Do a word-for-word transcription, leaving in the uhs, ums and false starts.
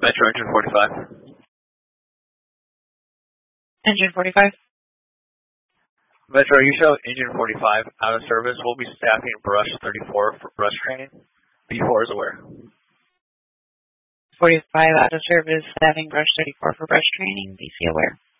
Metro Engine forty-five. Engine forty-five. Metro, you show Engine forty-five out of service. We'll be staffing Brush thirty-four for brush training. B four is aware. forty-five out of service, staffing Brush thirty-four for brush training. B C aware.